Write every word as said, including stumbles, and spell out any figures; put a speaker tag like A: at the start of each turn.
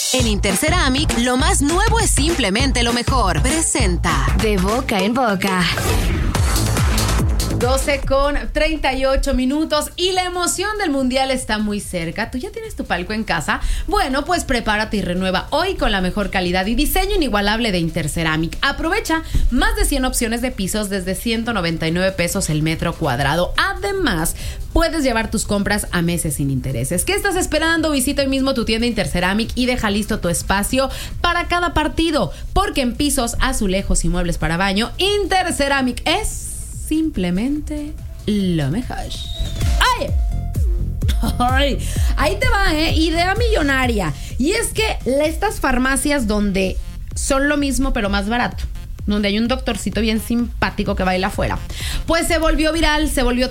A: En Interceramic, lo más nuevo es simplemente lo mejor. Presenta
B: De Boca en Boca.
C: doce con treinta y ocho minutos y la emoción del mundial está muy cerca. ¿Tú ya tienes tu palco en casa? Bueno, pues prepárate y renueva hoy con la mejor calidad y diseño inigualable de Interceramic. Aprovecha más de cien opciones de pisos desde ciento noventa y nueve pesos el metro cuadrado. Además, puedes llevar tus compras a meses sin intereses. ¿Qué estás esperando? Visita hoy mismo tu tienda Interceramic y deja listo tu espacio para cada partido. Porque en pisos, azulejos y muebles para baño, Interceramic es simplemente lo mejor. ¡Ay! ¡Ay! Ahí te va, ¿eh? Idea millonaria. Y es que estas farmacias donde son lo mismo pero más barato, donde hay un doctorcito bien simpático que baila afuera, pues se volvió viral, se volvió